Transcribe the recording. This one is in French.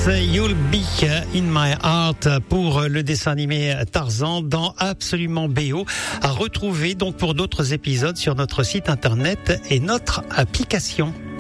You'll Be in My Heart pour le dessin animé Tarzan dans Absolument BO, à retrouver donc pour d'autres épisodes sur notre site internet et notre application.